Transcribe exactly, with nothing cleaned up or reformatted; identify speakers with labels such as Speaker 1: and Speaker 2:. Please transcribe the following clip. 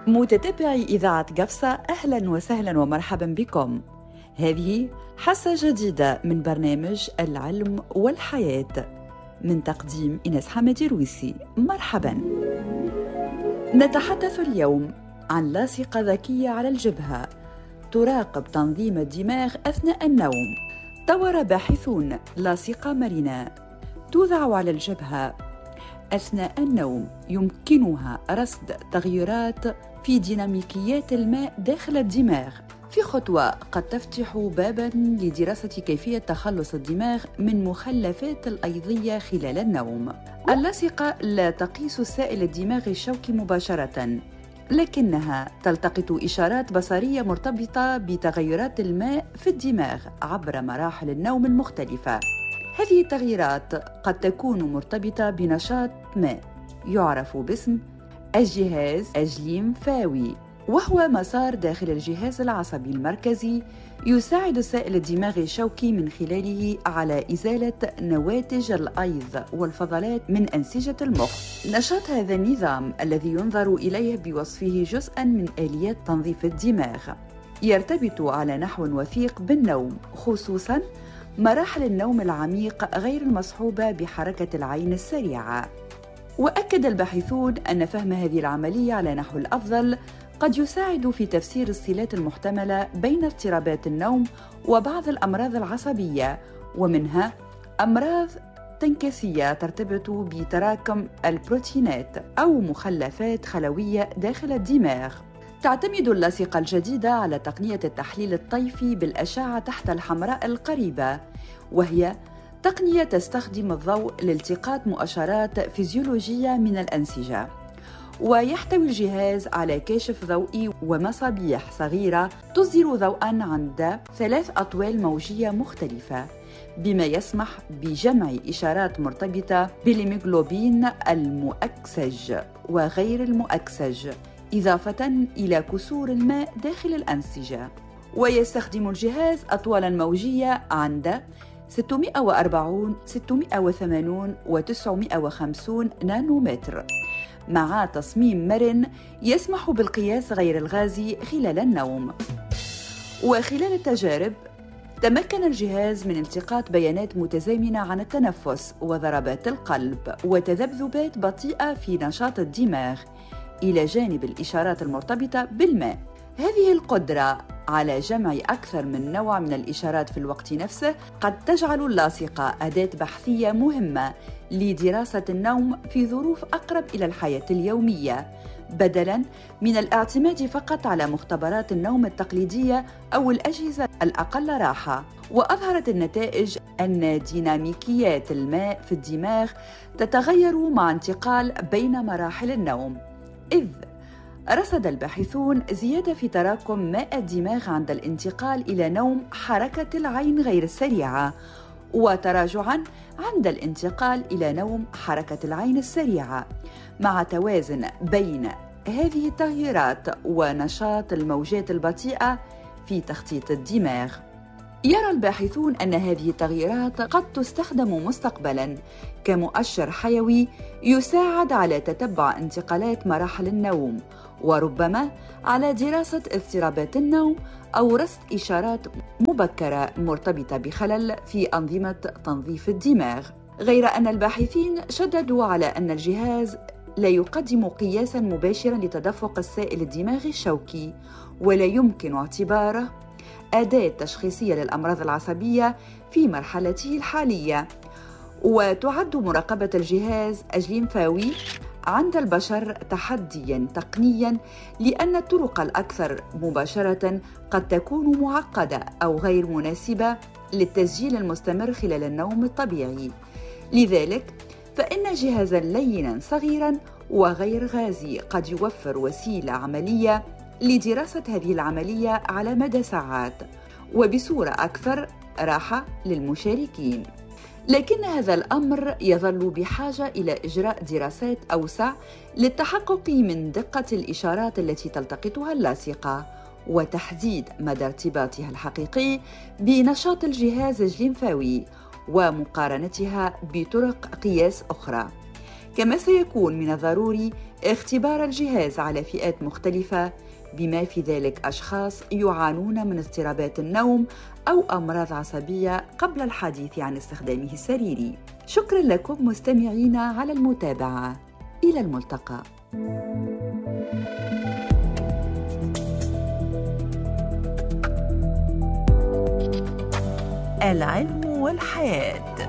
Speaker 1: متتبعي إذاعة قفصة، أهلاً وسهلاً ومرحباً بكم. هذه حصة جديدة من برنامج العلم والحياة من تقديم إنس حمدي رويسي. مرحباً. نتحدث اليوم عن لاصقة ذكية على الجبهة تراقب تنظيم الدماغ أثناء النوم. طور باحثون لاصقة مرنة توضع على الجبهة أثناء النوم يمكنها رصد تغيرات في ديناميكيات الماء داخل الدماغ، في خطوة قد تفتح باباً لدراسة كيفية تخلص الدماغ من مخلفات الأيضية خلال النوم. اللاصقة لا تقيس السائل الدماغي الشوكي مباشرة، لكنها تلتقط إشارات بصرية مرتبطة بتغيرات الماء في الدماغ عبر مراحل النوم المختلفة. هذه التغييرات قد تكون مرتبطة بنشاط ما يعرف باسم الجهاز الليمفاوي، وهو مسار داخل الجهاز العصبي المركزي يساعد السائل الدماغي الشوكي من خلاله على إزالة نواتج الأيض والفضلات من أنسجة المخ. نشاط هذا النظام الذي ينظر إليه بوصفه جزءاً من آليات تنظيف الدماغ يرتبط على نحو وثيق بالنوم، خصوصاً مراحل النوم العميق غير المصحوبة بحركة العين السريعة. وأكد الباحثون أن فهم هذه العملية على نحو الأفضل قد يساعد في تفسير الصلات المحتملة بين اضطرابات النوم وبعض الأمراض العصبية، ومنها أمراض تنكسية ترتبط بتراكم البروتينات أو مخلفات خلوية داخل الدماغ. تعتمد اللاصقة الجديدة على تقنية التحليل الطيفي بالأشعة تحت الحمراء القريبة، وهي تقنية تستخدم الضوء لالتقاط مؤشرات فيزيولوجية من الأنسجة. ويحتوي الجهاز على كاشف ضوئي ومصابيح صغيرة تصدر ضوءاً عند ثلاث أطوال موجية مختلفة، بما يسمح بجمع إشارات مرتبطة بالهيموغلوبين المؤكسج وغير المؤكسج، إضافة إلى كسور الماء داخل الأنسجة. ويستخدم الجهاز أطوالاً موجية عند ستمائة وأربعين، ستمائة وثمانين وتسعمائة وخمسين نانومتر، مع تصميم مرن يسمح بالقياس غير الغازي خلال النوم. وخلال التجارب تمكن الجهاز من التقاط بيانات متزامنة عن التنفس وضربات القلب وتذبذبات بطيئة في نشاط الدماغ، إلى جانب الإشارات المرتبطة بالماء. هذه القدرة على جمع أكثر من نوع من الإشارات في الوقت نفسه قد تجعل اللاصقة أداة بحثية مهمة لدراسة النوم في ظروف أقرب إلى الحياة اليومية، بدلاً من الاعتماد فقط على مختبرات النوم التقليدية أو الأجهزة الأقل راحة. وأظهرت النتائج أن ديناميكيات الماء في الدماغ تتغير مع انتقال بين مراحل النوم، إذ رصد الباحثون زيادة في تراكم ماء الدماغ عند الانتقال إلى نوم حركة العين غير السريعة، وتراجعاً عند الانتقال إلى نوم حركة العين السريعة، مع توازن بين هذه التغييرات ونشاط الموجات البطيئة في تخطيط الدماغ. يرى الباحثون أن هذه التغييرات قد تستخدم مستقبلاً كمؤشر حيوي يساعد على تتبع انتقالات مراحل النوم، وربما على دراسة اضطرابات النوم أو رصد إشارات مبكرة مرتبطة بخلل في أنظمة تنظيف الدماغ. غير أن الباحثين شددوا على أن الجهاز لا يقدم قياساً مباشراً لتدفق السائل الدماغي الشوكي، ولا يمكن اعتباره أداة تشخيصية للأمراض العصبية في مرحلته الحالية. وتعد مراقبة الجهاز الليمفاوي عند البشر تحدياً تقنياً، لأن الطرق الأكثر مباشرة قد تكون معقدة أو غير مناسبة للتسجيل المستمر خلال النوم الطبيعي. لذلك فإن جهازاً ليناً صغيراً وغير غازي قد يوفر وسيلة عملية لدراسة هذه العملية على مدى ساعات وبصورة أكثر راحة للمشاركين. لكن هذا الأمر يظل بحاجة إلى إجراء دراسات أوسع للتحقق من دقة الإشارات التي تلتقطها اللاصقة، وتحديد مدى ارتباطها الحقيقي بنشاط الجهاز الليمفاوي ومقارنتها بطرق قياس أخرى. كما سيكون من الضروري اختبار الجهاز على فئات مختلفة، بما في ذلك أشخاص يعانون من اضطرابات النوم أو أمراض عصبية قبل الحديث عن استخدامه السريري. شكراً لكم مستمعينا على المتابعة، إلى الملتقى.
Speaker 2: العلم والحياة.